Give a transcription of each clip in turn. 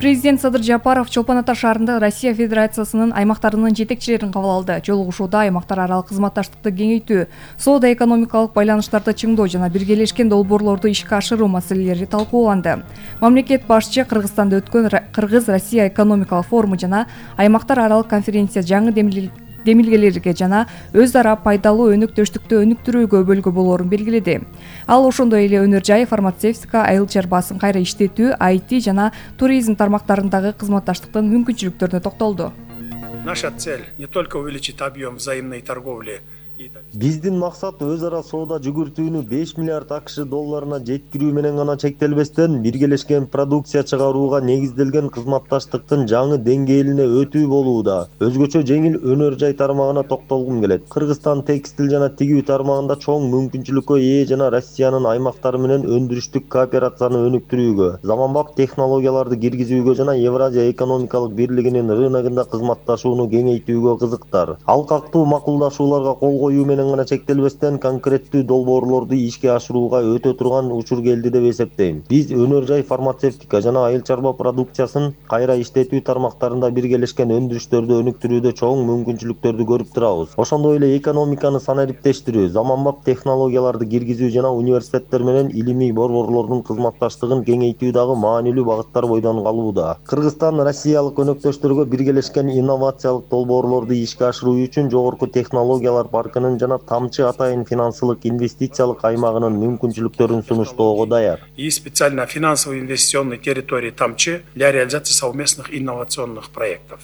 Президент Садыр Жапаров Чолпон Ата шаарында Россия Федерациясынын аймактарынын жетекчилерин кабыл алды. Жолугушууда аймактар аралык кызматташтыкты кеңейтүү, соода-экономикалык байланыштарды чыңдоо жана биргелешкен долбоорлорду ишке ашыруу маселелери талкууланды. Мамлекет башчы Кыргызстанда өткөн Кыргыз-Россия экономикалык форуму жана аймактар аралык конференция жаңы демилгелерге жана өз ара пайдалуу өнөктөштүктү өнүктүрүүгө бөлгө болоорун белгиледи. Ал ошондой эле өнөр жай, фармацевтика, айыл чарбасын кайра иштетүү, IT жана туризм тармактарындагы кызматташтыктын мүмкүнчүлүктөрүнө токтолду. Наша цель не только увеличить объем взаимной торговли. Биздин максат өз ара соода жүгүртүүнү 5 миллиард АКШ долларына жеткирүү менен гана чектелбестен, биргелешкен продукция чыгарууга негизделген кызматташтыктын жаңы деңгээлине өтүү болууда. Өзгөчө жеңил өнөр жай тармагына токтолгум келет. Кыргызстан текстил жана тигүү тармагында чоң мүмкүнчүлүккө ээ жана Россиянын аймактары менен өндүрүштүк кооперацияны өнүктүрүүгө, заманбап технологияларды киргизүүгө жана Евразия экономикалык бирлигинин рыногунда кызматташууну кеңейтүүгө кызыктар. Алкактуу макулдашууларга кол коюу менен гана чектелбестен, конкреттүү долбоорлорду ишке ашырууга өтө турган учур келди деп эсептейм. Биз өнөр жай, фармацевтика жана айыл чарба продукциясын кайра иштетүү тармактарында биргелешкен өндүрүштөрдү өнүктүрүүдө чоң мүмкүнчүлүктөрдү көрүп турабыз. Ошондой эле экономиканы санариптештирүү, заманбап технологияларды киргизүү жана университеттер менен илимий борборлордун кызматташтыгын кеңейтүү дагы маанилүү багыттар бойдон калууда. Кыргызстан россиялык өнөктөштөргө биргелешкен инновациялык долбоорлорду ишке ашыруу үчүн жогорку технологиялар паркынын жана тамчы атайын финансылык инвестициялык аймагынын мүмкүнчүлүктөрүн сунуштоого даяр. И специально финансово-инвестиционной территории Тамчи для реализации совместных инновационных проектов.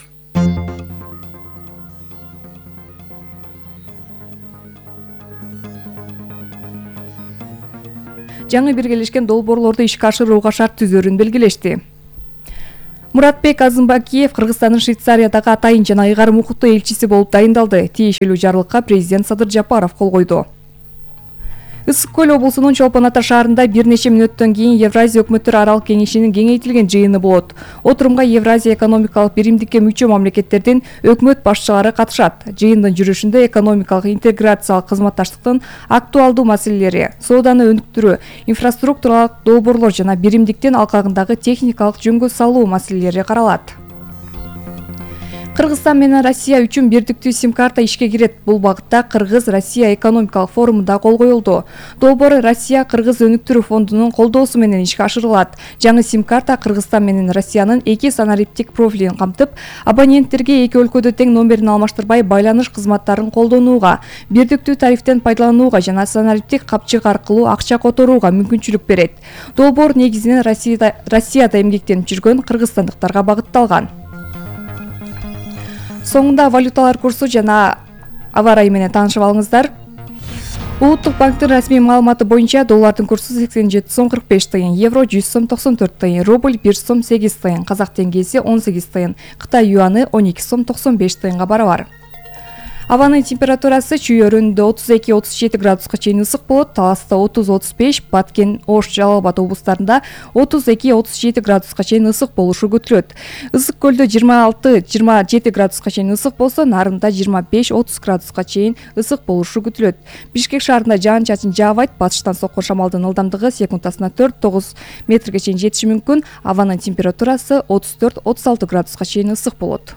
Жаңы биргелешкен долбоорлорду ишке ашырууга шарт түзөрүн белгилешти. Муратбек Азымбакиев Кыргызстандын Швейцариядагы атайын жана ыйгарым укуктуу элчиси болуп дайындалды. Тиешелүү жарлыкка президент Садыр Жапаров кол койду. Ысык Көл облусунун Чолпон Ата шаарында бир нече мүнөттөн кийин Евразия өкмөттөр аралык кеңешинин кеңейтилген жыйыны болот. Отурумга Евразия экономикалык биримдикке мүчө мамлекеттердин өкмөт башчылары катышат. Жыйындын жүрүшүндө экономикалык интеграциялык кызматташтыктын актуалдуу маселелери, сооданы өнүктүрүү, инфраструктуралык долбоорлор жана биримдиктин алкагындагы техникалык жөнгө салуу маселелери каралат. Кыргызстан менен Россия үчүн бирдиктүү сим-карта ишке кирет. Бул багытта Кыргыз-Россия экономикалык форумунда кол коюлду. Долбоор Россия-Кыргыз өнүктүрүү фондунун колдоосу менен ишке ашырылат. Жаңы сим-карта Кыргызстан менен Россиянын эки санариптик профилин камтып, абоненттерге эки өлкөдө тең номерин алмаштырбай байланыш кызматтарын колдонууга, бирдиктүү тарифтен пайдаланууга жана санариптик капчык аркылуу акча которууга мүмкүнчүлүк берет. Долбоор негизинен Россияда эмгектенип жүргөн кыргызстандыктарга багытталган. Соңунда валюталар курсу жана аба ырайы менен таанышып алыңыздар. Улуттук банктын расмий маалыматы боюнча доллардын курсу 87 сом 45 тыйын, евро 100 сом 94 тыйын, рубль 1 сом 8 тыйын, казак теңгеси 18 тыйын, Кытай юаны 12 сом 95 тыйынга барабар. Абанын температурасы чүйөрүндө 32-37 градуска чейин ысык болот, Таласта 30-35, Баткен, Ош, Жалал Абад облустарында 32-37 градуска чейин ысык болушу күтүлөт. Ысык көлдө 26-27 градуска чейин ысык болсо, Нарында 25-30 градуска чейин ысык болушу күтүлөт. Бишкек шаарында жаан-чачын жаабайт, батыштан соккон шамалдын ылдамдыгы секундасына 4-9 метрге чейин жетиши мүмкүн. Абанын температурасы 34-36 градуска чейин ысык болот.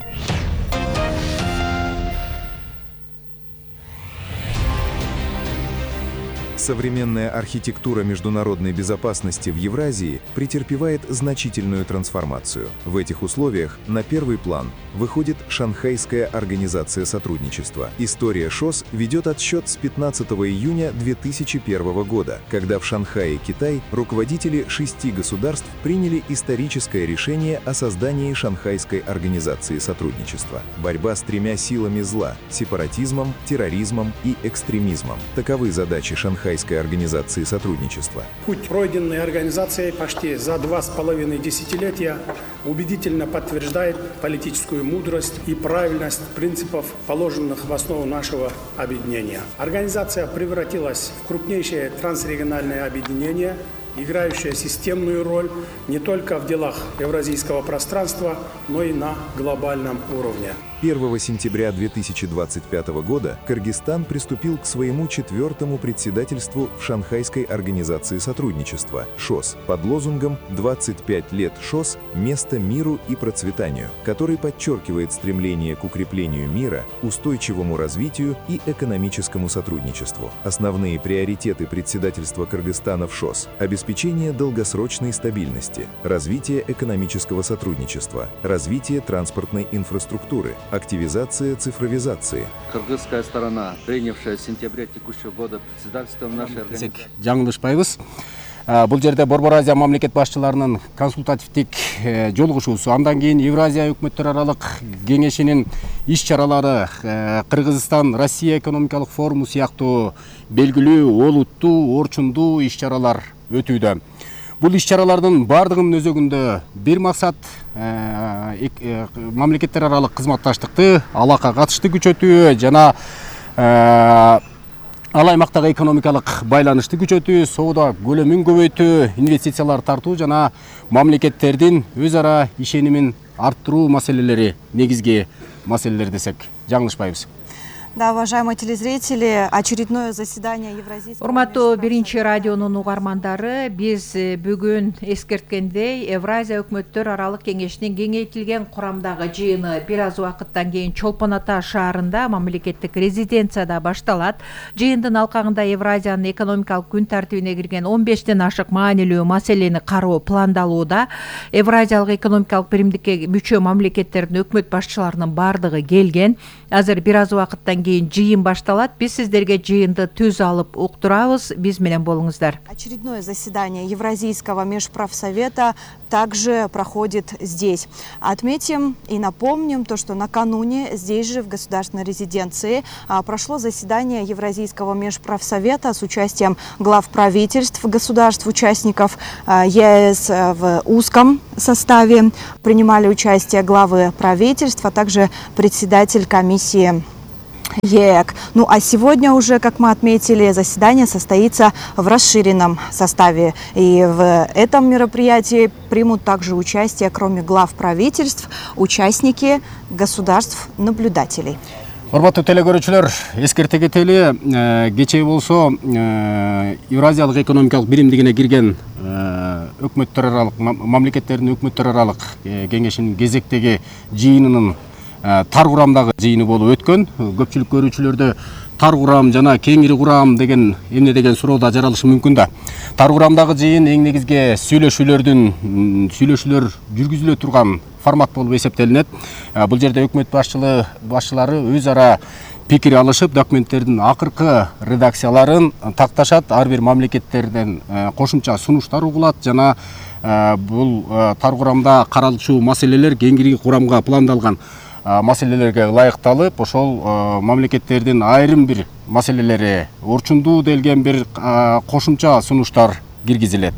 Современная архитектура международной безопасности в Евразии претерпевает значительную трансформацию. В этих условиях на первый план выходит Шанхайская организация сотрудничества. История ШОС ведет отсчет с 15 июня 2001 года, когда в Шанхае, Китай, руководители 6 государств приняли историческое решение о создании Шанхайской организации сотрудничества. Борьба с тремя силами зла – сепаратизмом, терроризмом и экстремизмом. Таковы задачи Шанхайской организации сотрудничества. Путь, пройденный организацией почти за 2,5 десятилетия, убедительно подтверждает политическую мудрость и правильность принципов, положенных в основу нашего объединения. Организация превратилась в крупнейшее трансрегиональное объединение, играющая системную роль не только в делах евразийского пространства, но и на глобальном уровне. 1 сентября 2025 года Кыргызстан приступил к своему 4-му председательству в Шанхайской организации сотрудничества ШОС под лозунгом «25 лет ШОС. Место миру и процветанию», который подчеркивает стремление к укреплению мира, устойчивому развитию и экономическому сотрудничеству. Основные приоритеты председательства Кыргызстана в ШОС – обеспечение долгосрочной стабильности, развитие экономического сотрудничества, развитие транспортной инфраструктуры, активизация цифровизации. Кыргызская сторона, принявшая в сентябре текущего года председательство в нашей организации. Жаңылышпайбыз. Бул жерде Борбор Азия мамлекет башчыларынын консультативдик жолугушуусу, андан кийин Евразия өкмөттөр аралык кеңешинин иш-чаралары, Кыргызстан Россия экономикалык форуму сыяктуу белгилүү олуттуу, орчундуу иш-чаралар өтүүдө. Бул иш-чаралардын бардыгынын өзөгүндө бир максат мамлекеттер аралык кызматташтыкты, алака катышты күчөтүү жана ал аймактагы экономикалык байланышты күчөтүү, соода көлөмүн көбөйтүү, инвестициялар тартуу жана мамлекеттердин өз ара ишенимин арттыруу маселелери негизги маселелер десек жаңылышпайбыз. Да, уважаемые телезрители, очередное заседание Евразийского... Урматтуу биринчи радионун угармандары, биз бүгүн эскерткендей Евразия өкмөттөр аралык кеңешинин кеңейтилген курамдагы жыйыны бир аз убакыттан кийин Чолпон Ата шаарында мамлекеттик резиденцияда башталат. Жыйындын алкагында Евразиянын экономикалык күн тартибине кирген 15тен ашык маанилүү маселени кароо пландалууда. Евразиялык экономикалык биримдикке мүчө мамлекеттердин өкмөт башчыларынын бардыгы келген. Азыр бир аз убакыттан кийин жыйын башталат. Биз сиздерге жыйынды түз алып уктурабыз. Биз менен болуңуздар. Очередное заседание Евразийского межправсовета также проходит здесь. Отметим и напомним то, что накануне здесь же в государственной резиденции прошло заседание Евразийского межправсовета с участием глав правительств государств-участников ЕС в узком составе. Принимали участие главы правительств, а также председатель комиссии ЕЭК. Ну а сегодня уже, как мы отметили, заседание состоится в расширенном составе. И в этом мероприятии примут также участие, кроме глав правительств, участники государств-наблюдателей. Урматтуу телекөрүүчүлөр, эскерте кетели, кечээ болсо Евразиялык экономикалык биримдигине кирген өкмөттөр аралык, мамлекеттердин өкмөттөр аралык кеңешинин кезектеги жыйынынын тар курамдагы жыйыны болуп өткөн. Көпчүлүк көрүүчүлөрдө тар курам жана кеңири курам деген эмне деген суроо да жаралышы мүмкүн да. Тар курамдагы жыйын эң негизги сүйлөшүүлөр жүргүзүлө турган формат болуп эсептелинет. Бул жерде өкмөт башчылары өз ара пикир алышып, документтердин акыркы редакцияларын такташат, ар бир мамлекеттерден кошумча сунуштар угулат жана бул тар курамда каралчу маселелер кеңири курамга пландалган маселелерге ылайыкталып, ошол мамлекеттердин айрым бир маселелери орчундуу делген бир кошумча сунуштар киргизилет.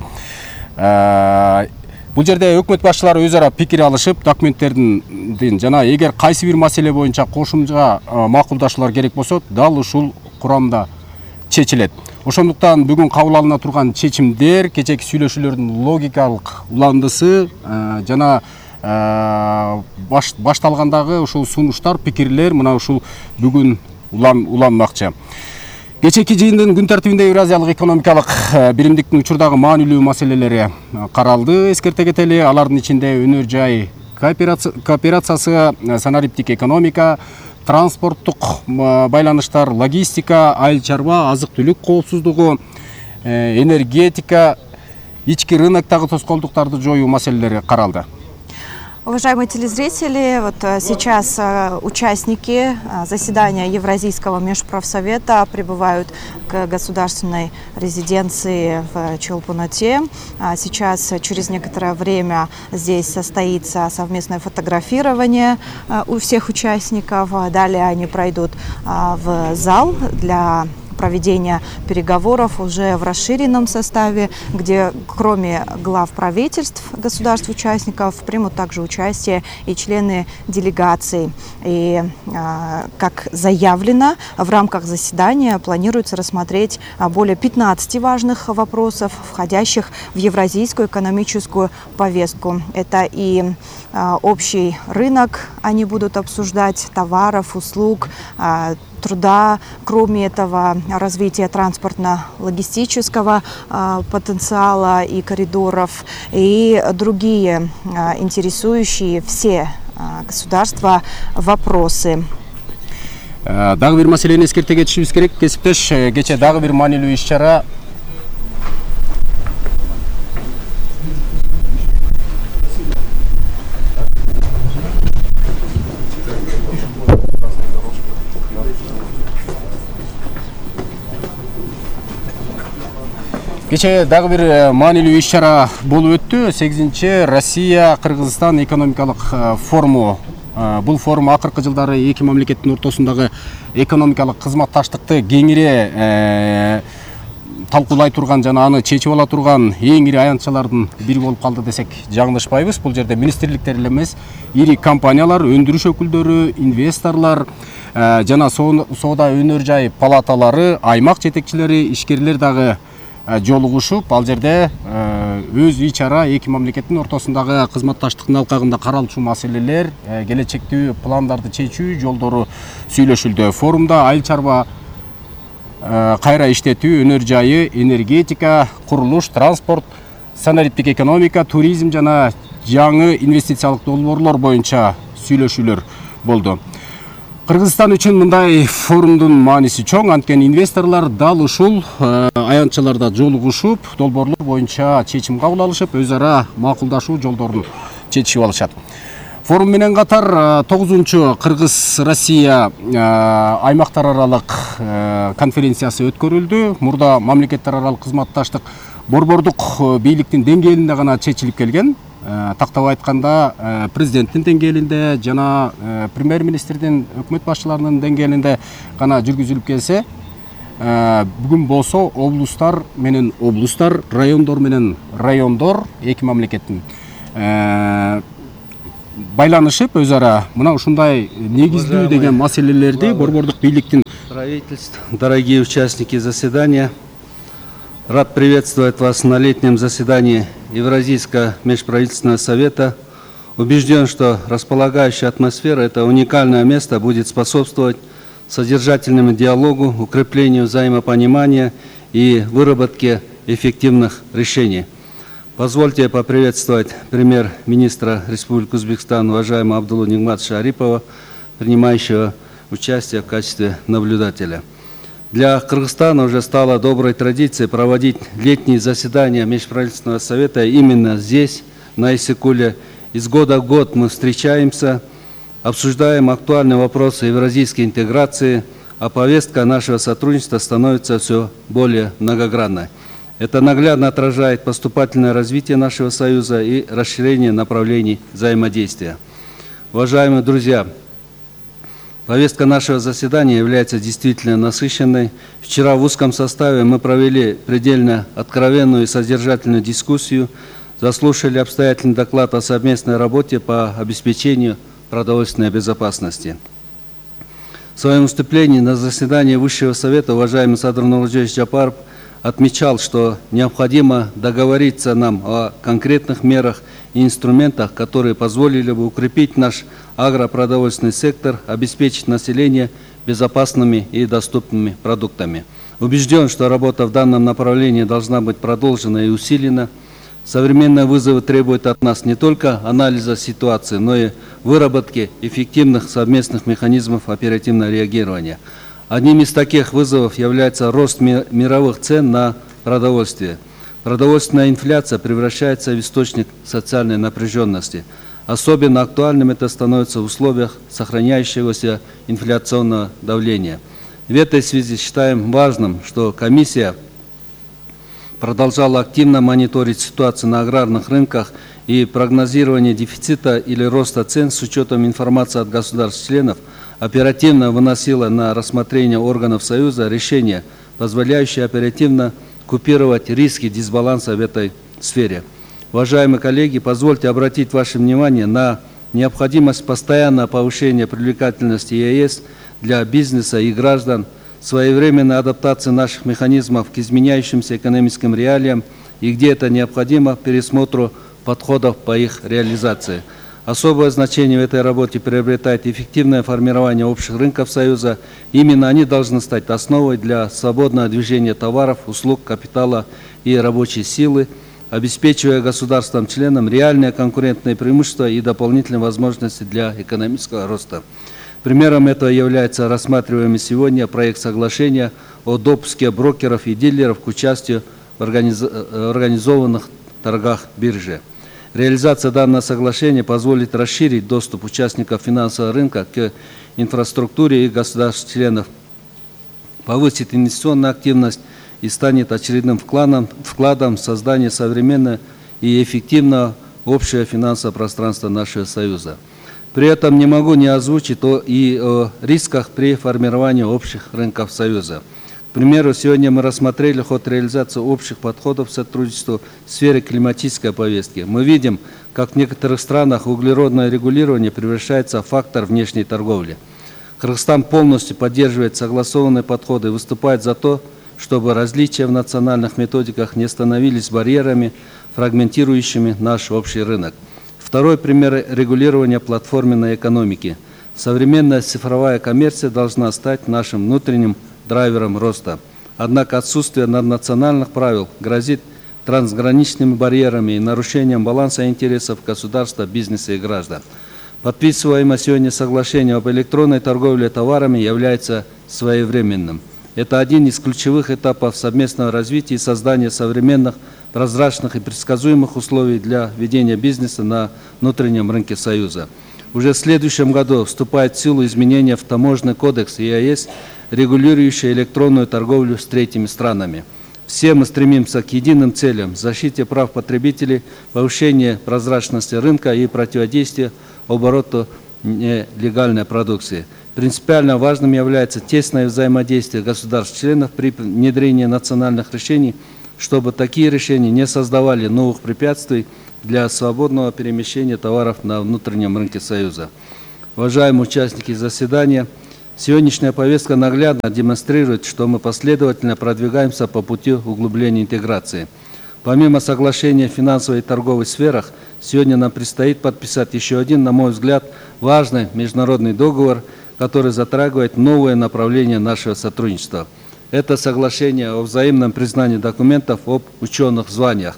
Бул жерде өкмөт башчылары өз ара пикир алышып, документтердин жана эгер кайсы бир маселе боюнча кошумча макулдашуулар керек болсо, дал ушул курамда чечилет. Ошондуктан бүгүн кабыл алына турган чечимдер кечээки сүйлөшүүлөрдүн логикалык уландысы жана башталгандагы ушул сунуштар, пикирлер мына ушул бүгүн уланмакчы. Кечээки жыйындын күн тартибинде Евразиялык экономикалык биримдиктин учурдагы маанилүү маселелери каралды. Эскерте кетели, алардын ичинде өнөр жай кооперациясы, санариптик экономика, транспорттук байланыштар, логистика, айыл чарба, азык-түлүк коопсуздугу, энергетика, ички рыноктагы тоскоолдуктарды жоюу маселелери каралды. Уважаемые телезрители, вот сейчас участники заседания Евразийского межправсовета прибывают к государственной резиденции в Чолпон-Ате. Сейчас через некоторое время здесь состоится совместное фотографирование у всех участников. Далее они пройдут в зал для проведения переговоров уже в расширенном составе, где кроме глав правительств государств-участников примут также участие и члены делегаций. И, как заявлено, в рамках заседания планируется рассмотреть более 15 важных вопросов, входящих в евразийскую экономическую повестку. Это и общий рынок, они будут обсуждать товаров, услуг, труда, кроме этого развитие транспортно-логистического потенциала и коридоров, и другие интересующие все государства вопросы. Дагы бир маселени эскерте кетишибиз керек. Кесиптеш, кече дагы бир маанилүү иш-чара Кече дагы бир маанилүү иш-чара болуп өттү. 8-чи Россия Кыргызстан экономикалык форуму. Бул форум акыркы жылдары эки мамлекеттин ортосундагы экономикалык кызматташтыкты кеңири талкуулай турган жана аны чечип ала турган эң ири аянтчалардын бири болуп калды десек жаңылышпайбыз. Бул жерде министрликтер эле эмес, ири компаниялар, өндүрүш өкүлдөрү, инвесторлор жана соода өнөр жай палаталары, аймак жетекчилери, ишкерлер дагы жолугушуп, ал жерде өз ич-чара эки мамлекеттин ортосундагы кызматташтыктын алкагында каралчу маселелер, келечектүү пландарды чечүү жолдору сүйлөшүлдү. Форумда айыл чарба кайра иштетүү, өнөр жайы, энергетика, курулуш, транспорт, санариптик экономика, туризм жана жаңы инвестициялык долбоорлор боюнча сүйлөшүүлөр болду. Кыргызстан үчүн мындай форумдун мааниси чоң, анткени инвесторлор дал ушул аянтчаларда жолугушуп, долбоорлор боюнча чечим кабыл алышып, өз ара макулдашуу жолдорун чечишип алышат. Форум менен катар 9-чу Кыргыз-Россия аймактар аралык конференциясы өткөрүлдү. Мурда мамлекеттер аралык кызматташтык борбордук бийликтин деңгээлинде гана чечилип келген. Тактап айтканда президенттин деңгээлинде жана премьер-министрдин, өкмөт башчыларынын деңгээлинде гана жүргүзүлүп келсе, бүгүн болсо облустар менен облустар, райондор менен райондор эки мамлекеттин байланышып, өз ара мына ушундай негиздүү деген маселелерди борбордук бийликтин. Правительств, дорогие участники заседания, рад приветствовать вас на летнем заседании Евразийского межправительственного совета. Убежден, что располагающая атмосфера, это уникальное место, будет способствовать содержательному диалогу, укреплению взаимопонимания и выработке эффективных решений. Позвольте поприветствовать премьер-министра Республики Узбекистан, уважаемого Абдуллу Нигматовича Арипова, принимающего участие в качестве наблюдателя. Для Кыргызстана уже стало доброй традицией проводить летние заседания Межправительственного совета именно здесь, на Иссыкуле. Из года в год мы встречаемся, обсуждаем актуальные вопросы евразийской интеграции, а повестка нашего сотрудничества становится все более многогранной. Это наглядно отражает поступательное развитие нашего союза и расширение направлений взаимодействия. Уважаемые друзья, повестка нашего заседания является действительно насыщенной. Вчера в узком составе мы провели предельно откровенную и содержательную дискуссию, заслушали обстоятельный доклад о совместной работе по обеспечению продовольственной безопасности. В своем выступлении на заседании Высшего совета уважаемый Садыр Нуралиевич Джапаров отмечал, что необходимо договориться нам о конкретных мерах и инструментах, которые позволили бы укрепить наш агропродовольственный сектор, обеспечить население безопасными и доступными продуктами. Убежден, что работа в данном направлении должна быть продолжена и усилена. Современные вызовы требуют от нас не только анализа ситуации, но и выработки эффективных совместных механизмов оперативного реагирования. Одним из таких вызовов является рост мировых цен на продовольствие. Продовольственная инфляция превращается в источник социальной напряженности. Особенно актуальным это становится в условиях сохраняющегося инфляционного давления. В этой связи считаем важным, что комиссия продолжала активно мониторить ситуацию на аграрных рынках и прогнозирование дефицита или роста цен с учетом информации от государств-членов оперативно выносила на рассмотрение органов Союза решения позволяющие оперативно купировать риски дисбаланса в этой сфере. Уважаемые коллеги, позвольте обратить ваше внимание на необходимость постоянного повышения привлекательности ЕАЭС для бизнеса и граждан, своевременной адаптации наших механизмов к изменяющимся экономическим реалиям и, где это необходимо, пересмотру подходов по их реализации. Особое значение в этой работе приобретает эффективное формирование общих рынков Союза. Именно они должны стать основой для свободного движения товаров, услуг, капитала и рабочей силы, обеспечивая государствам-членам реальные конкурентные преимущества и дополнительные возможности для экономического роста. Примером этого является рассматриваемый сегодня проект соглашения о допуске брокеров и дилеров к участию в организованных торгах биржи. Реализация данного соглашения позволит расширить доступ участников финансового рынка к инфраструктуре и государств-членов, повысит инвестиционную активность и станет очередным вкладом в создание современного и эффективного общего финансового пространства нашего Союза. При этом не могу не озвучить и о рисках при формировании общих рынков Союза. К примеру, сегодня мы рассмотрели ход реализации общих подходов к сотрудничеству в сфере климатической повестки. Мы видим, как в некоторых странах углеродное регулирование превращается в фактор внешней торговли. Кыргызстан полностью поддерживает согласованные подходы и выступает за то, чтобы различия в национальных методиках не становились барьерами, фрагментирующими наш общий рынок. Второй пример регулирования платформенной экономики. Современная цифровая коммерция должна стать нашим внутренним драйвером роста. Однако отсутствие наднациональных правил грозит трансграничными барьерами и нарушением баланса интересов государства, бизнеса и граждан. Подписываемое сегодня соглашение об электронной торговле товарами является своевременным. Это один из ключевых этапов совместного развития и создания современных, прозрачных и предсказуемых условий для ведения бизнеса на внутреннем рынке Союза. Уже в следующем году вступает в силу изменения в Таможенный кодекс ЕАЭС, регулирующий электронную торговлю с третьими странами. Все мы стремимся к единым целям: защите прав потребителей, повышению прозрачности рынка и противодействию обороту нелегальной продукции. Принципиально важным является тесное взаимодействие государств-членов при внедрении национальных решений, чтобы такие решения не создавали новых препятствий для свободного перемещения товаров на внутреннем рынке Союза. Уважаемые участники заседания, сегодняшняя повестка наглядно демонстрирует, что мы последовательно продвигаемся по пути углубления интеграции. Помимо соглашения в финансовой и торговой сферах, сегодня нам предстоит подписать еще один, на мой взгляд, важный международный договор, который затрагивает новое направление нашего сотрудничества. Это соглашение о взаимном признании документов об ученых званиях.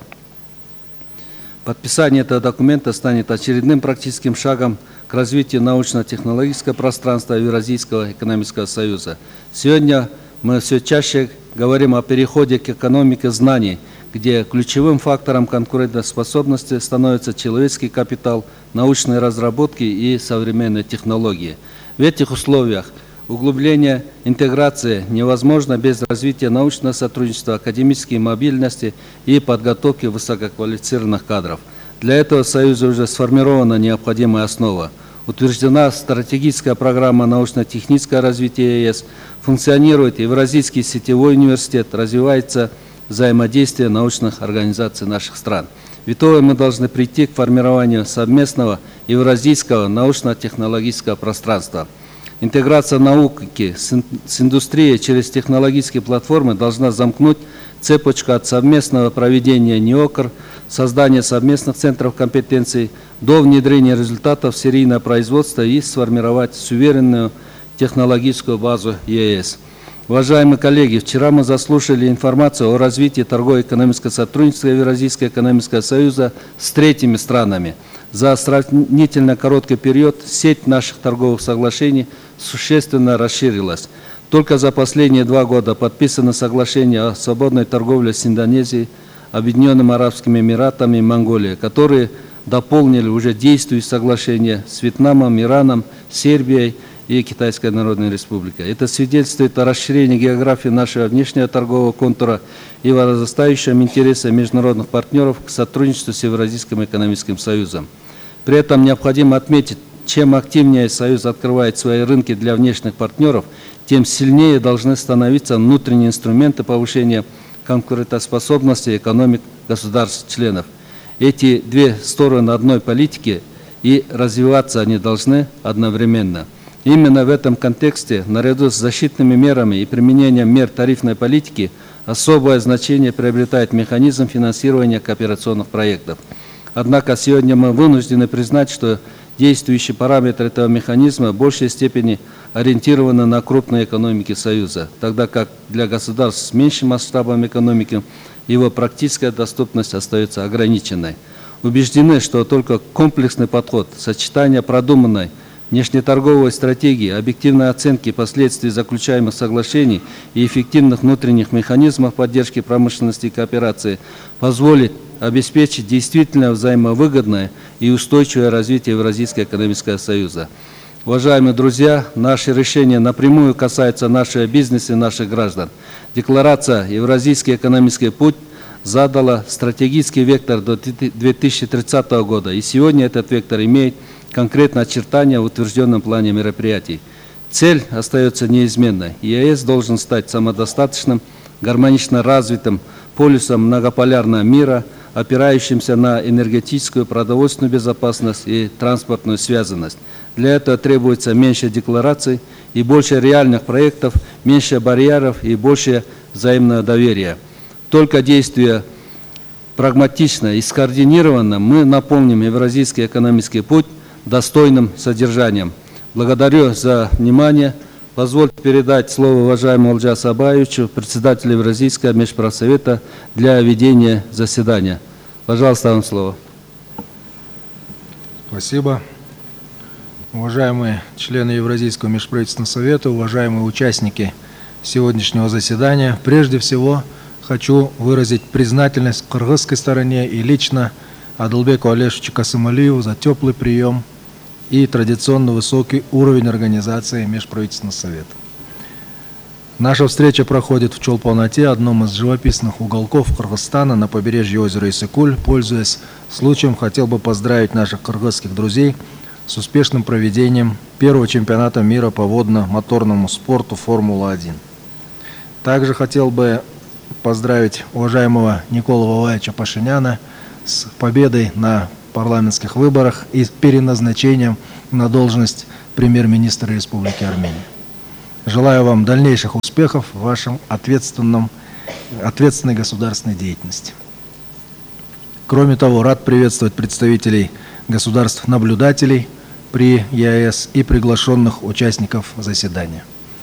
Подписание этого документа станет очередным практическим шагом к развитию научно-технологического пространства Евразийского экономического союза. Сегодня мы все чаще говорим о переходе к экономике знаний, где ключевым фактором конкурентоспособности становится человеческий капитал, научные разработки и современные технологии. В этих условиях углубление интеграции невозможно без развития научного сотрудничества, академической мобильности и подготовки высококвалифицированных кадров. Для этого в Союзе уже сформирована необходимая основа. Утверждена стратегическая программа научно-технического развития ЕС, функционирует Евразийский сетевой университет, развивается взаимодействие научных организаций наших стран. В итоге мы должны прийти к формированию совместного евразийского научно-технологического пространства. Интеграция науки с индустрией через технологические платформы должна замкнуть цепочку от совместного проведения НИОКР, создания совместных центров компетенций до внедрения результатов в серийное производство и сформировать суверенную технологическую базу ЕС. Уважаемые коллеги, вчера мы заслушали информацию о развитии торгово-экономического сотрудничества Евразийского экономического союза с третьими странами. За сравнительно короткий период сеть наших торговых соглашений существенно расширилась. Только за последние 2 года подписано соглашение о свободной торговле с Индонезией, Объединенными Арабскими Эмиратами и Монголией, которые дополнили уже действующие соглашения с Вьетнамом, Ираном, Сербией и Китайской Народной Республикой. Это свидетельствует о расширении географии нашего внешнего торгового контура и возрастающем интересе международных партнеров к сотрудничеству с Евразийским экономическим союзом. При этом необходимо отметить, чем активнее Союз открывает свои рынки для внешних партнеров, тем сильнее должны становиться внутренние инструменты повышения конкурентоспособности экономик государств-членов. Эти две стороны одной политики, и развиваться они должны одновременно. Именно в этом контексте, наряду с защитными мерами и применением мер тарифной политики, особое значение приобретает механизм финансирования кооперационных проектов. Однако сегодня мы вынуждены признать, что действующие параметры этого механизма в большей степени ориентированы на крупные экономики Союза, тогда как для государств с меньшим масштабом экономики его практическая доступность остается ограниченной. Убеждены, что только комплексный подход, сочетание продуманной внешнеторговой стратегии, объективной оценки последствий заключаемых соглашений и эффективных внутренних механизмов поддержки промышленности и кооперации позволит обеспечить действительно взаимовыгодное и устойчивое развитие Евразийского экономического союза. Уважаемые друзья, наши решения напрямую касаются нашего бизнеса и наших граждан. Декларация «Евразийский экономический путь» задала стратегический вектор до 2030 года, и сегодня этот вектор имеет конкретное очертание в утвержденном плане мероприятий. Цель остается неизменной. ЕАЭС должен стать самодостаточным, гармонично развитым полюсом многополярного мира, опирающимся на энергетическую, продовольственную безопасность и транспортную связанность. Для этого требуется меньше деклараций и больше реальных проектов, меньше барьеров и больше взаимного доверия. Только действуя прагматично и скоординированно, мы наполним Евразийский экономический путь достойным содержанием. Благодарю за внимание. Позвольте передать слово уважаемому Олжасу Абаевичу, председателю Евразийского межправсовета, для ведения заседания. Пожалуйста, вам слово. Спасибо. Уважаемые члены Евразийского межправительственного совета, уважаемые участники сегодняшнего заседания, прежде всего хочу выразить признательность кыргызской стороне и лично Адылбеку Алешевичу Касымалиеву за теплый прием и традиционно высокий уровень организации Межправительственного совета. Наша встреча проходит в Чолпон-Ате, одном из живописных уголков Кыргызстана на побережье озера Иссык-Куль. Пользуясь случаем, хотел бы поздравить наших кыргызских друзей с успешным проведением первого чемпионата мира по водно-моторному спорту Формула-1. Также хотел бы поздравить уважаемого Николу Валаевича Пашиняна с победой на парламентских выборах и переназначением на должность премьер-министра Республики Армения. Желаю вам дальнейших успехов в вашем ответственной государственной деятельности. Кроме того, рад приветствовать представителей государств-наблюдателей при ЕАЭС и приглашенных участников заседания.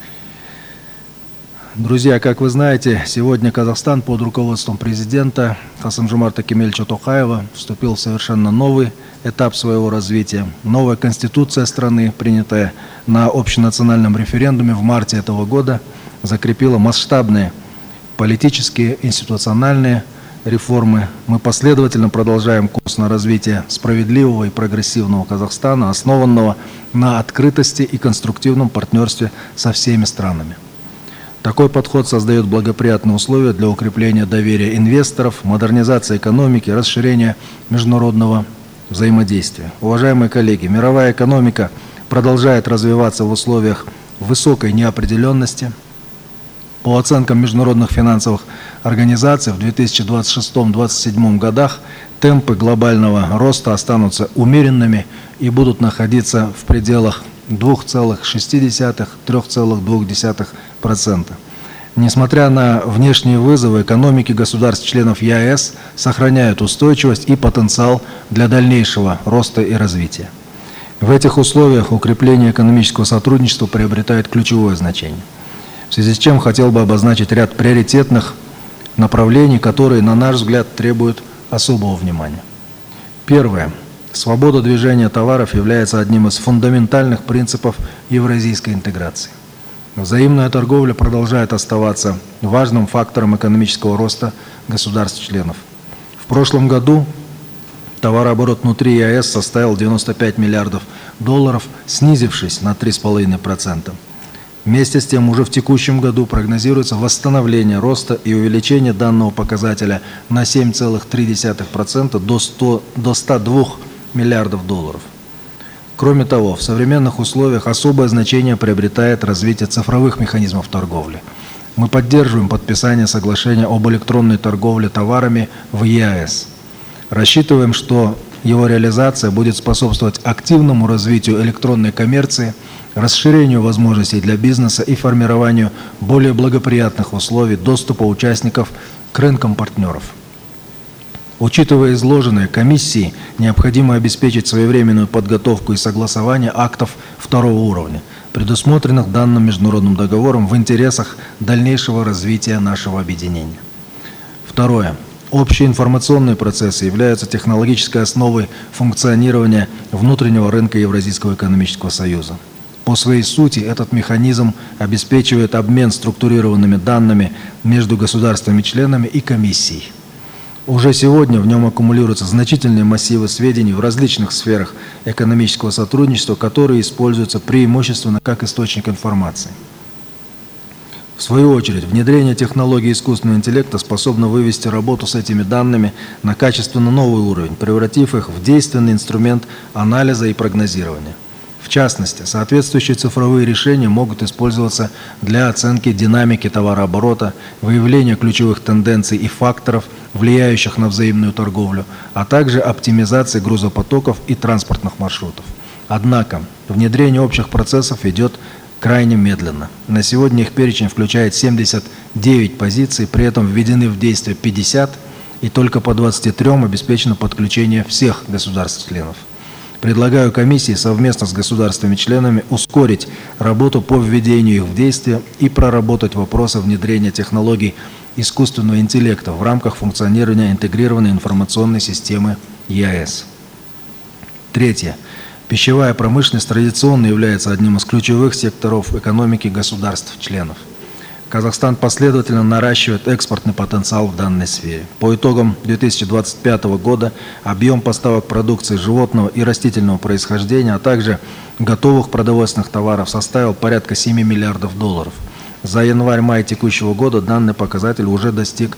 Друзья, как вы знаете, сегодня Казахстан под руководством президента Касым-Жомарта Кемельевича Токаева вступил в совершенно новый этап своего развития. Новая конституция страны, принятая на общенациональном референдуме в марте этого года, закрепила масштабные политические, институциональные реформы. Мы последовательно продолжаем курс на развитие справедливого и прогрессивного Казахстана, основанного на открытости и конструктивном партнерстве со всеми странами. Такой подход создает благоприятные условия для укрепления доверия инвесторов, модернизации экономики, расширения международного взаимодействия. Уважаемые коллеги, мировая экономика продолжает развиваться в условиях высокой неопределенности. По оценкам международных финансовых организаций, в 2026-2027 годах темпы глобального роста останутся умеренными и будут находиться в пределах 2,6–3,2%. Несмотря на внешние вызовы, экономики государств-членов ЕАЭС сохраняют устойчивость и потенциал для дальнейшего роста и развития. В этих условиях укрепление экономического сотрудничества приобретает ключевое значение. В связи с чем хотел бы обозначить ряд приоритетных направлений, которые, на наш взгляд, требуют особого внимания. Первое. Свобода движения товаров является одним из фундаментальных принципов евразийской интеграции. Взаимная торговля продолжает оставаться важным фактором экономического роста государств-членов. В прошлом году товарооборот внутри ЕАЭС составил 95 миллиардов долларов, снизившись на 3,5%. Вместе с тем, уже в текущем году прогнозируется восстановление роста и увеличение данного показателя на 7,3% до 102 миллиардов долларов. Кроме того, в современных условиях особое значение приобретает развитие цифровых механизмов торговли. Мы поддерживаем подписание соглашения об электронной торговле товарами в ЕАЭС. Рассчитываем, что его реализация будет способствовать активному развитию электронной коммерции, расширению возможностей для бизнеса и формированию более благоприятных условий доступа участников к рынкам партнеров. Учитывая изложенное, комиссии необходимо обеспечить своевременную подготовку и согласование актов второго уровня, предусмотренных данным международным договором в интересах дальнейшего развития нашего объединения. Второе. Общие информационные процессы являются технологической основой функционирования внутреннего рынка Евразийского экономического союза. По своей сути, этот механизм обеспечивает обмен структурированными данными между государствами-членами и комиссией. Уже сегодня в нем аккумулируются значительные массивы сведений в различных сферах экономического сотрудничества, которые используются преимущественно как источник информации. В свою очередь, внедрение технологий искусственного интеллекта способно вывести работу с этими данными на качественно новый уровень, превратив их в действенный инструмент анализа и прогнозирования. В частности, соответствующие цифровые решения могут использоваться для оценки динамики товарооборота, выявления ключевых тенденций и факторов, влияющих на взаимную торговлю, а также оптимизации грузопотоков и транспортных маршрутов. Однако, внедрение общих процессов идет крайне медленно. На сегодня их перечень включает 79 позиций, при этом введены в действие 50, и только по 23 обеспечено подключение всех государств-членов. Предлагаю комиссии совместно с государствами-членами ускорить работу по введению их в действие и проработать вопросы внедрения технологий искусственного интеллекта в рамках функционирования интегрированной информационной системы ЕАЭС. Третье. Пищевая промышленность традиционно является одним из ключевых секторов экономики государств-членов. Казахстан последовательно наращивает экспортный потенциал в данной сфере. По итогам 2025 года объем поставок продукции животного и растительного происхождения, а также готовых продовольственных товаров составил порядка 7 миллиардов долларов. За январь-май текущего года данный показатель уже достиг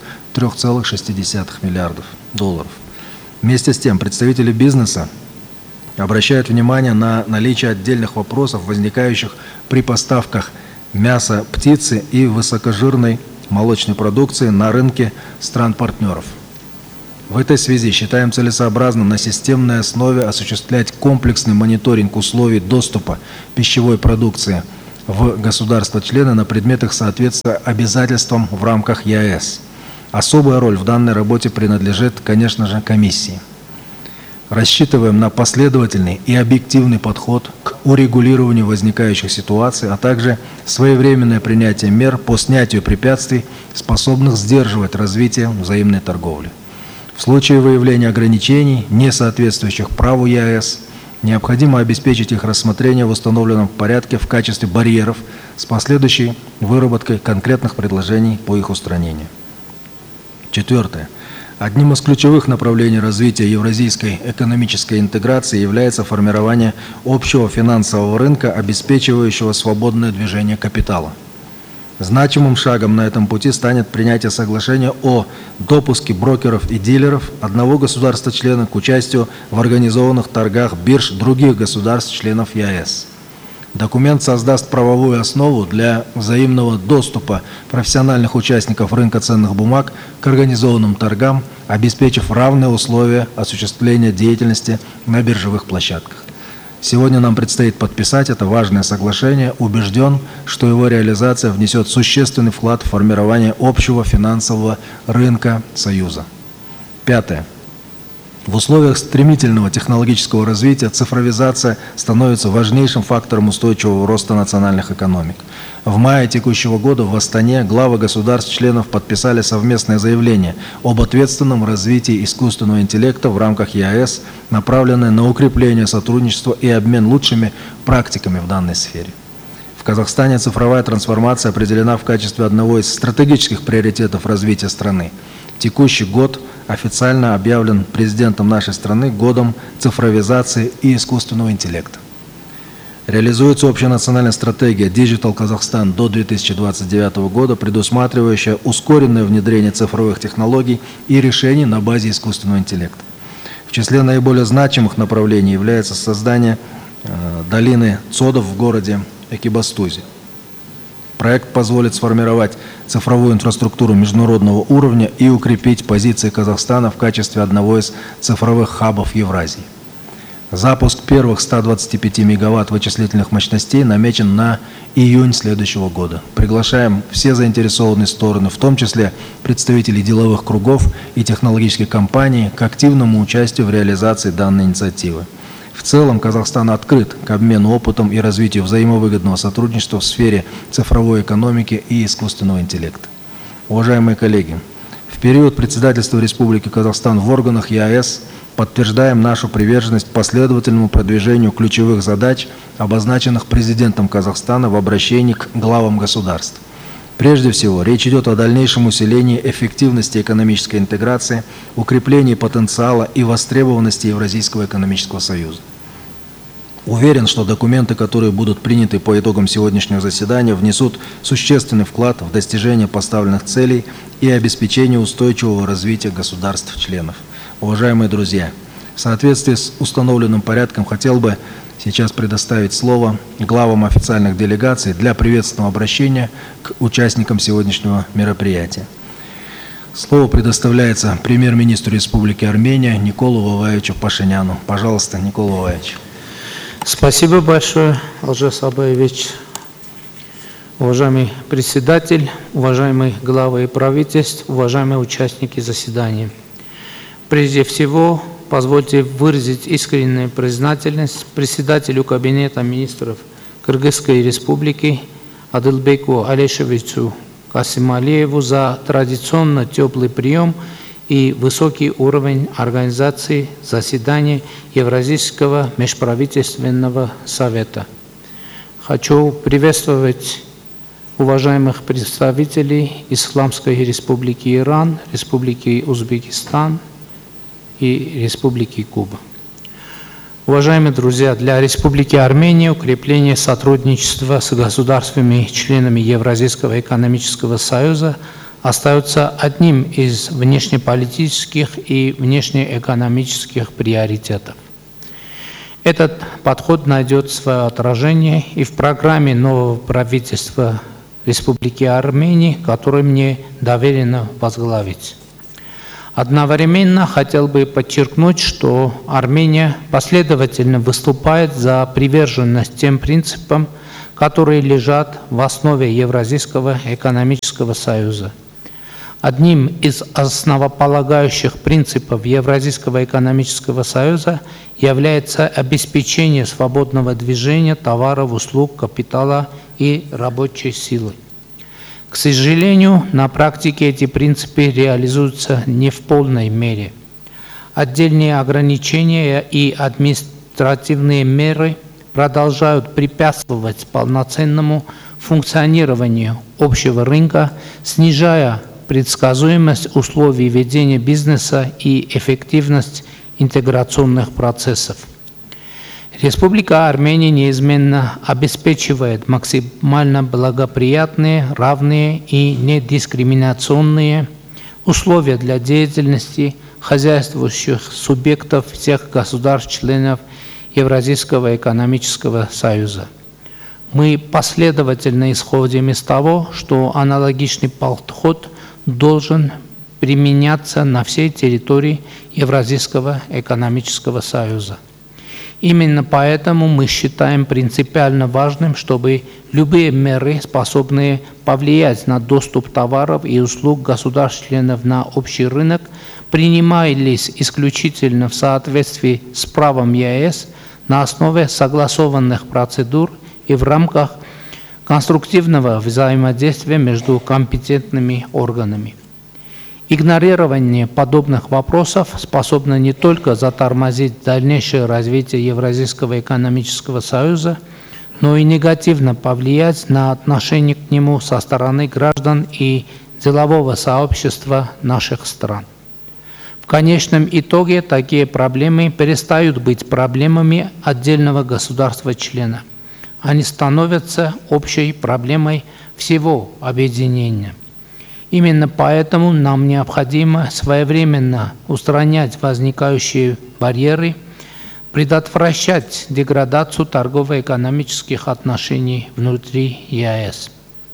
3,6 миллиардов долларов. Вместе с тем, представители бизнеса обращают внимание на наличие отдельных вопросов, возникающих при поставках мяса птицы и высокожирной молочной продукции на рынке стран-партнеров. В этой связи считаем целесообразным на системной основе осуществлять комплексный мониторинг условий доступа пищевой продукции в государства-члены на предмет их соответствия обязательствам в рамках ЕАЭС. Особая роль в данной работе принадлежит, конечно же, комиссии. Рассчитываем на последовательный и объективный подход к урегулированию возникающих ситуаций, а также своевременное принятие мер по снятию препятствий, способных сдерживать развитие взаимной торговли. В случае выявления ограничений, не соответствующих праву ЕАЭС, необходимо обеспечить их рассмотрение в установленном порядке в качестве барьеров с последующей выработкой конкретных предложений по их устранению. Четвертое. Одним из ключевых направлений развития евразийской экономической интеграции является формирование общего финансового рынка, обеспечивающего свободное движение капитала. Значимым шагом на этом пути станет принятие соглашения о допуске брокеров и дилеров одного государства-члена к участию в организованных торгах бирж других государств-членов ЕАЭС. Документ создаст правовую основу для взаимного доступа профессиональных участников рынка ценных бумаг к организованным торгам, обеспечив равные условия осуществления деятельности на биржевых площадках. Сегодня нам предстоит подписать это важное соглашение. Убежден, что его реализация внесет существенный вклад в формирование общего финансового рынка Союза. Пятое. В условиях стремительного технологического развития цифровизация становится важнейшим фактором устойчивого роста национальных экономик. В мае текущего года в Астане главы государств-членов подписали совместное заявление об ответственном развитии искусственного интеллекта в рамках ЕАЭС, направленное на укрепление сотрудничества и обмен лучшими практиками в данной сфере. В Казахстане цифровая трансформация определена в качестве одного из стратегических приоритетов развития страны. Текущий год официально объявлен президентом нашей страны годом цифровизации и искусственного интеллекта. Реализуется общенациональная стратегия Digital Kazakhstan до 2029 года, предусматривающая ускоренное внедрение цифровых технологий и решений на базе искусственного интеллекта. В числе наиболее значимых направлений является создание долины Цодов в городе Экибастузе. Проект позволит сформировать цифровую инфраструктуру международного уровня и укрепить позиции Казахстана в качестве одного из цифровых хабов Евразии. Запуск первых 125 мегаватт вычислительных мощностей намечен на июнь следующего года. Приглашаем все заинтересованные стороны, в том числе представителей деловых кругов и технологических компаний, к активному участию в реализации данной инициативы. В целом Казахстан открыт к обмену опытом и развитию взаимовыгодного сотрудничества в сфере цифровой экономики и искусственного интеллекта. Уважаемые коллеги, в период председательства Республики Казахстан в органах ЕАЭС подтверждаем нашу приверженность последовательному продвижению ключевых задач, обозначенных президентом Казахстана в обращении к главам государств. Прежде всего, речь идет о дальнейшем усилении эффективности экономической интеграции, укреплении потенциала и востребованности Евразийского экономического союза. Уверен, что документы, которые будут приняты по итогам сегодняшнего заседания, внесут существенный вклад в достижение поставленных целей и обеспечение устойчивого развития государств-членов. Уважаемые друзья, в соответствии с установленным порядком хотел бы сейчас предоставить слово главам официальных делегаций для приветственного обращения к участникам сегодняшнего мероприятия. Слово предоставляется премьер-министру Республики Армения Николу Воваевичу Пашиняну. Пожалуйста, Никола Воваевич. Спасибо большое, Алжас Абаевич. Уважаемый председатель, уважаемые главы правительств, уважаемые участники заседания. Прежде всего, позвольте выразить искреннюю признательность председателю Кабинета министров Кыргызской Республики Адылбеку Алешевичу Касималиеву за традиционно теплый прием и высокий уровень организации заседаний Евразийского межправительственного совета. Хочу приветствовать уважаемых представителей Исламской Республики Иран, Республики Узбекистан и Республики Куба. Уважаемые друзья, для Республики Армения укрепление сотрудничества с государствами-членами Евразийского экономического союза остается одним из внешнеполитических и внешнеэкономических приоритетов. Этот подход найдет свое отражение и в программе нового правительства Республики Армения, которую мне доверено возглавить. Одновременно хотел бы подчеркнуть, что Армения последовательно выступает за приверженность тем принципам, которые лежат в основе Евразийского экономического союза. Одним из основополагающих принципов Евразийского экономического союза является обеспечение свободного движения товаров, услуг, капитала и рабочей силы. К сожалению, на практике эти принципы реализуются не в полной мере. Отдельные ограничения и административные меры продолжают препятствовать полноценному функционированию общего рынка, снижая предсказуемость условий ведения бизнеса и эффективность интеграционных процессов. Республика Армения неизменно обеспечивает максимально благоприятные, равные и недискриминационные условия для деятельности хозяйствующих субъектов всех государств-членов Евразийского экономического союза. Мы последовательно исходим из того, что аналогичный подход должен применяться на всей территории Евразийского экономического союза. Именно поэтому мы считаем принципиально важным, чтобы любые меры, способные повлиять на доступ товаров и услуг государств-членов на общий рынок, принимались исключительно в соответствии с правом ЕАЭС на основе согласованных процедур и в рамках конструктивного взаимодействия между компетентными органами. Игнорирование подобных вопросов способно не только затормозить дальнейшее развитие Евразийского экономического союза, но и негативно повлиять на отношение к нему со стороны граждан и делового сообщества наших стран. В конечном итоге такие проблемы перестают быть проблемами отдельного государства-члена. Они становятся общей проблемой всего объединения. Именно поэтому нам необходимо своевременно устранять возникающие барьеры, предотвращать деградацию торгово-экономических отношений внутри ЕАЭС.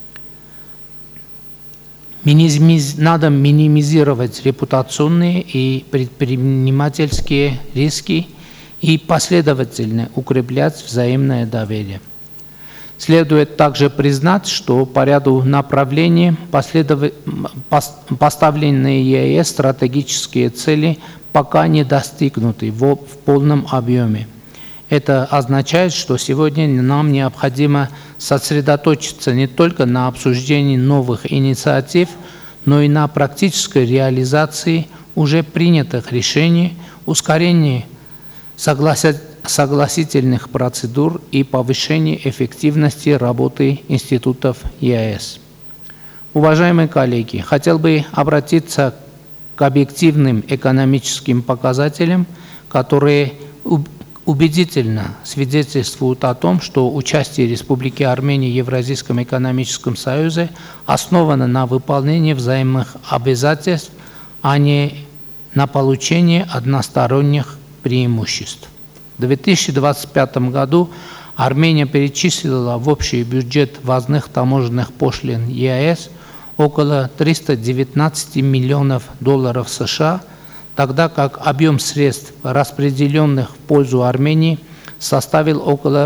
Надо минимизировать репутационные и предпринимательские риски и последовательно укреплять взаимное доверие. Следует также признать, что по ряду направлений поставленные ЕАЭС стратегические цели пока не достигнуты в полном объеме. Это означает, что сегодня нам необходимо сосредоточиться не только на обсуждении новых инициатив, но и на практической реализации уже принятых решений, ускорении согласительных процедур и повышении эффективности работы институтов ЕАЭС. Уважаемые коллеги, хотел бы обратиться к объективным экономическим показателям, которые убедительно свидетельствуют о том, что участие Республики Армения в Евразийском экономическом союзе основано на выполнении взаимных обязательств, а не на получении односторонних преимуществ. В 2025 году Армения перечислила в общий бюджет ввозных таможенных пошлин ЕАЭС около 319 миллионов долларов США, тогда как объем средств, распределенных в пользу Армении, составил около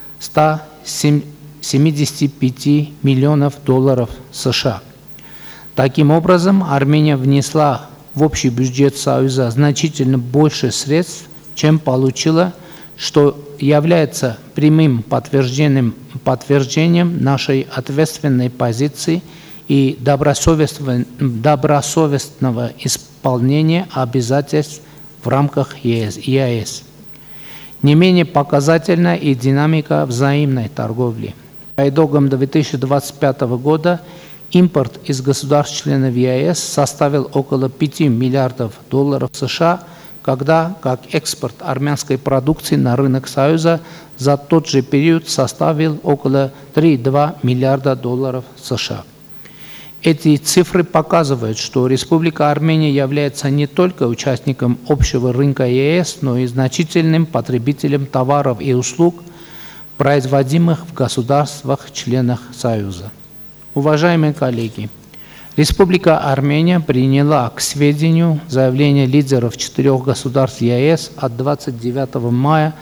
175 миллионов долларов США. Таким образом, Армения внесла в общий бюджет Союза значительно больше средств, чем получила, что является прямым подтверждением нашей ответственной позиции и добросовестного исполнения обязательств в рамках ЕАЭС. Не менее показательна и динамика взаимной торговли. По итогам 2025 года импорт из государств-членов ЕАЭС составил около 5 миллиардов долларов США, когда как экспорт армянской продукции на рынок Союза за тот же период составил около 3,2 миллиарда долларов США. Эти цифры показывают, что Республика Армения является не только участником общего рынка ЕС, но и значительным потребителем товаров и услуг, производимых в государствах-членах Союза. Уважаемые коллеги, Республика Армения приняла к сведению заявление лидеров 4 государств ЕС от 29 мая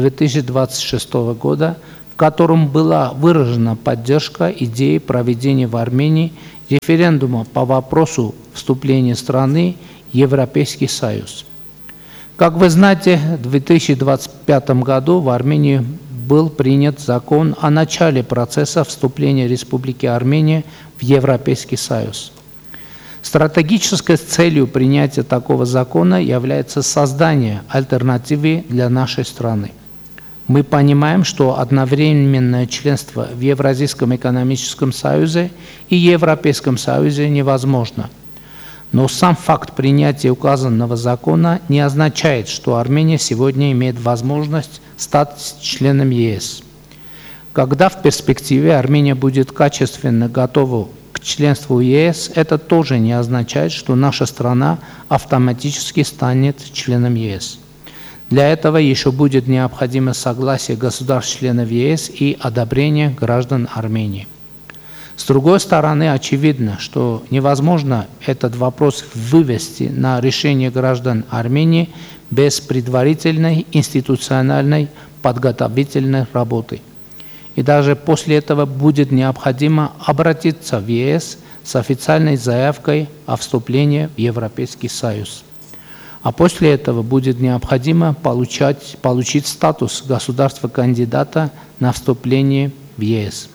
2026 года, в котором была выражена поддержка идеи проведения в Армении референдума по вопросу вступления страны в Европейский Союз. Как вы знаете, в 2025 году в Армении был принят закон о начале процесса вступления Республики Армения в Европейский Союз. Стратегической целью принятия такого закона является создание альтернативы для нашей страны. Мы понимаем, что одновременное членство в Евразийском экономическом союзе и Европейском союзе невозможно. Но сам факт принятия указанного закона не означает, что Армения сегодня имеет возможность стать членом ЕС. Когда в перспективе Армения будет качественно готова к членству ЕС, это тоже не означает, что наша страна автоматически станет членом ЕС. Для этого еще будет необходимо согласие государств-членов ЕС и одобрение граждан Армении. С другой стороны, очевидно, что невозможно этот вопрос вывести на решение граждан Армении без предварительной институциональной подготовительной работы. И даже после этого будет необходимо обратиться в ЕС с официальной заявкой о вступлении в Европейский Союз. А после этого будет необходимо получить статус государства-кандидата на вступление в ЕС.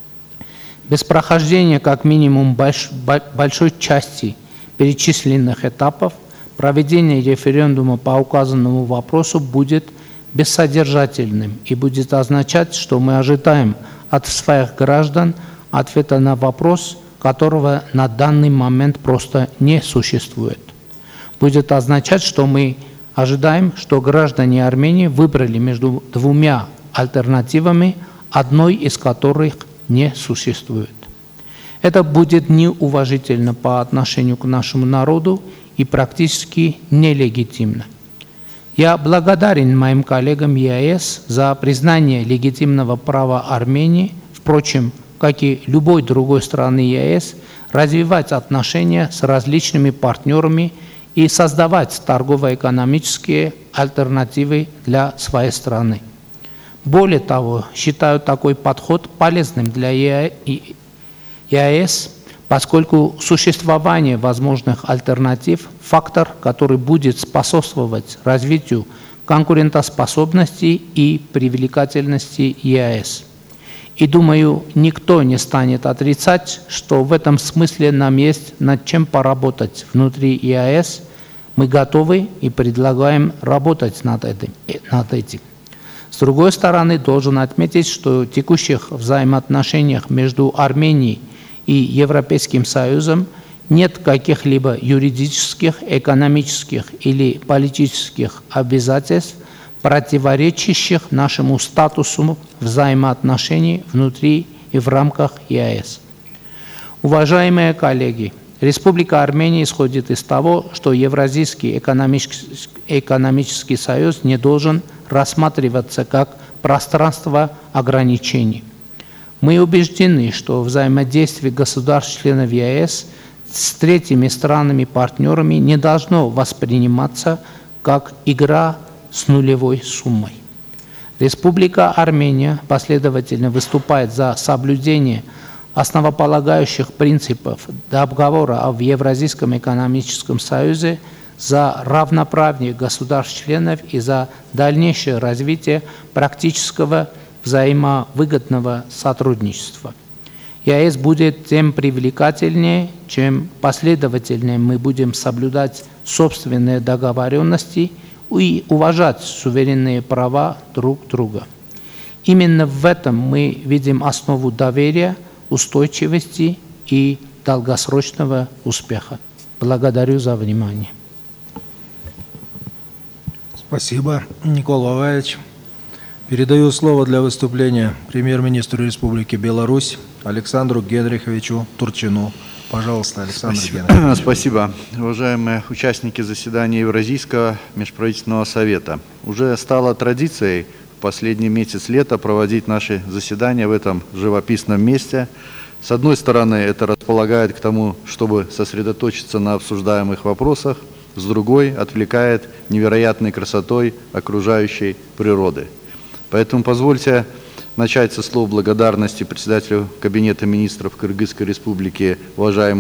Без прохождения как минимум большой части перечисленных этапов проведение референдума по указанному вопросу будет бессодержательным и будет означать, что мы ожидаем от своих граждан ответа на вопрос, которого на данный момент просто не существует. Будет означать, что мы ожидаем, что граждане Армении выбрали между двумя альтернативами, одной из которых не существует. Это будет неуважительно по отношению к нашему народу и практически нелегитимно. Я благодарен моим коллегам ЕАЭС за признание легитимного права Армении, впрочем, как и любой другой страны ЕАЭС, развивать отношения с различными партнерами и создавать торгово-экономические альтернативы для своей страны. Более того, считаю такой подход полезным для ЕАЭС, поскольку существование возможных альтернатив – фактор, который будет способствовать развитию конкурентоспособности и привлекательности ЕАЭС. И думаю, никто не станет отрицать, что в этом смысле нам есть над чем поработать внутри ЕАЭС. Мы готовы и предлагаем работать над этим. С другой стороны, должен отметить, что в текущих взаимоотношениях между Арменией и Европейским Союзом нет каких-либо юридических, экономических или политических обязательств, противоречащих нашему статусу взаимоотношений внутри и в рамках ЕАЭС. Уважаемые коллеги, Республика Армения исходит из того, что Евразийский экономический союз не должен рассматриваться как пространство ограничений. Мы убеждены, что взаимодействие государств-членов ЕАЭС с третьими странами-партнерами не должно восприниматься как игра с нулевой суммой. Республика Армения последовательно выступает за соблюдение основополагающих принципов договора в Евразийском экономическом союзе, за равноправие государств-членов и за дальнейшее развитие практического взаимовыгодного сотрудничества. ЕАЭС будет тем привлекательнее, чем последовательнее мы будем соблюдать собственные договоренности и уважать суверенные права друг друга. Именно в этом мы видим основу доверия, устойчивости и долгосрочного успеха. Благодарю за внимание. Спасибо, Никола Ваевич. Передаю слово для выступления премьер-министру Республики Беларусь Александру Генриховичу Турчину. Пожалуйста, Александр Генрихович. Спасибо. Уважаемые участники заседания Евразийского межправительственного совета. Уже стало традицией в последний месяц лета проводить наши заседания в этом живописном месте. С одной стороны, это располагает к тому, чтобы сосредоточиться на обсуждаемых вопросах, с другой отвлекает невероятной красотой окружающей природы. Поэтому позвольте начать со слов благодарности председателю Кабинета министров Кыргызской Республики, уважаемому